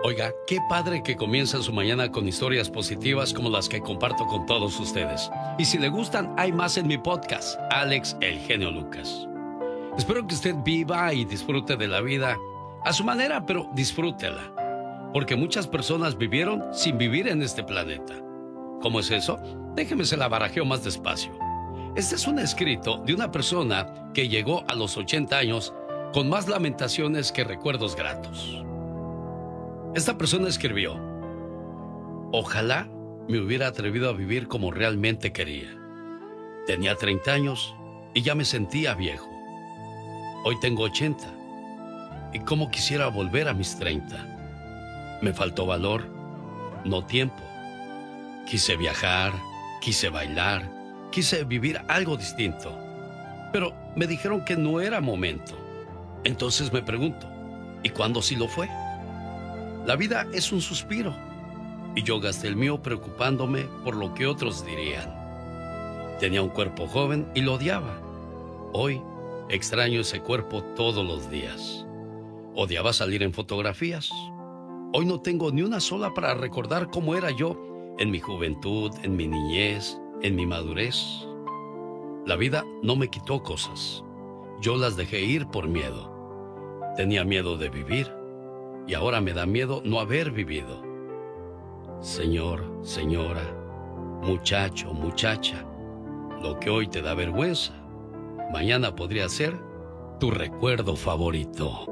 Oiga, qué padre que comienza su mañana con historias positivas como las que comparto con todos ustedes. Y si le gustan, hay más en mi podcast, Alex El Genio Lucas. Espero que usted viva y disfrute de la vida a su manera, pero disfrútela. Porque muchas personas vivieron sin vivir en este planeta. ¿Cómo es eso? Déjeme se la barajeo más despacio. Este es un escrito de una persona que llegó a los 80 años con más lamentaciones que recuerdos gratos. Esta persona escribió: ojalá me hubiera atrevido a vivir como realmente quería. Tenía 30 años y ya me sentía viejo. Hoy tengo 80 y cómo quisiera volver a mis 30. Me faltó valor, no tiempo. Quise viajar, quise bailar, quise vivir algo distinto. Pero me dijeron que no era momento. Entonces me pregunto, ¿y cuándo sí lo fue? La vida es un suspiro, y yo gasté el mío preocupándome por lo que otros dirían. Tenía un cuerpo joven y lo odiaba. Hoy extraño ese cuerpo todos los días. Odiaba salir en fotografías. Hoy no tengo ni una sola para recordar cómo era yo en mi juventud, en mi niñez, en mi madurez. La vida no me quitó cosas. Yo las dejé ir por miedo. Tenía miedo de vivir. Y ahora me da miedo no haber vivido. Señor, señora, muchacho, muchacha, lo que hoy te da vergüenza, mañana podría ser tu recuerdo favorito.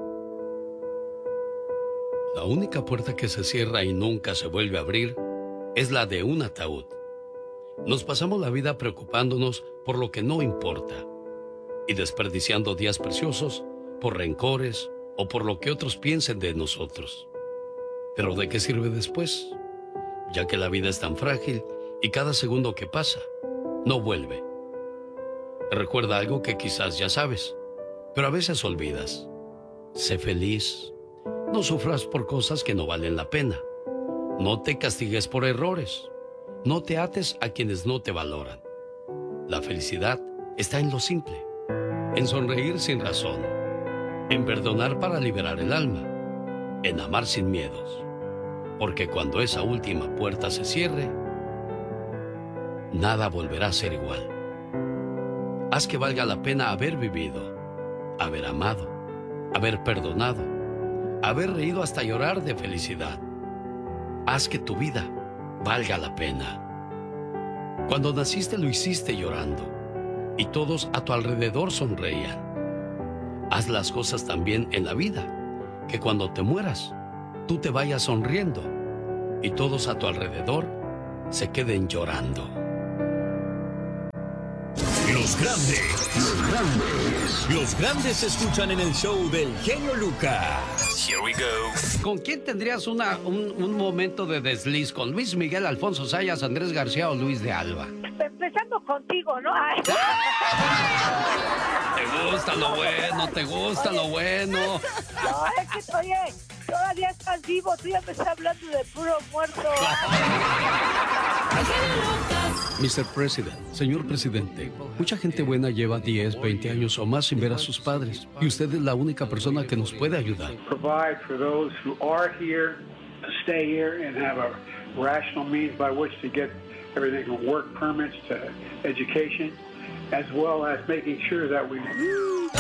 La única puerta que se cierra y nunca se vuelve a abrir es la de un ataúd. Nos pasamos la vida preocupándonos por lo que no importa y desperdiciando días preciosos por rencores o por lo que otros piensen de nosotros. Pero ¿de qué sirve después? Ya que la vida es tan frágil y cada segundo que pasa no vuelve. Recuerda algo que quizás ya sabes, pero a veces olvidas. Sé feliz. No sufras por cosas que no valen la pena. No te castigues por errores. No te ates a quienes no te valoran. La felicidad está en lo simple, en sonreír sin razón, en perdonar para liberar el alma, en amar sin miedos. Porque cuando esa última puerta se cierre, nada volverá a ser igual. Haz que valga la pena haber vivido, haber amado, haber perdonado, haber reído hasta llorar de felicidad. Haz que tu vida valga la pena. Cuando naciste lo hiciste llorando y todos a tu alrededor sonreían. Haz las cosas también en la vida, que cuando te mueras, tú te vayas sonriendo y todos a tu alrededor se queden llorando. Los grandes se escuchan en el show del genio Lucas. Here we go. ¿Con quién tendrías un momento de desliz? ¿Con Luis Miguel, Alfonso Sayas, Andrés García o Luis de Alba? Empezando contigo, ¿no? Ay. ¿Te gusta lo bueno? ¿Te gusta lo bueno? No, es que, oye, todavía estás vivo, tú ya me estás hablando de puro muerto. Mr. President, señor presidente, mucha gente buena lleva 10, 20 años o más sin ver a sus padres, y usted es la única persona que nos puede ayudar. Provide for those who are here to stay here and have a rational means by which to get everything from work permits to education, as well as making sure that we...